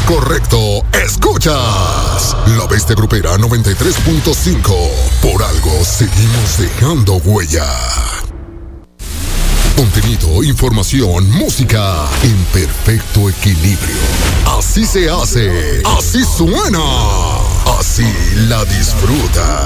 correcto. Escuchas La Bestia Grupera 93.5. Por algo seguimos dejando huella. Contenido, información, música en perfecto equilibrio. Así se hace, así suena, así la disfruta.